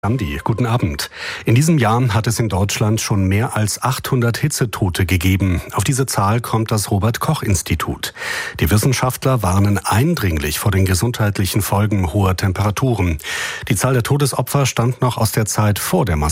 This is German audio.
Andi, guten Abend. In diesem Jahr hat es in Deutschland schon mehr als 800 Hitzetote gegeben. Auf diese Zahl kommt das Robert-Koch-Institut. Die Wissenschaftler warnen eindringlich vor den gesundheitlichen Folgen hoher Temperaturen. Die Zahl der Todesopfer stammt noch aus der Zeit vor der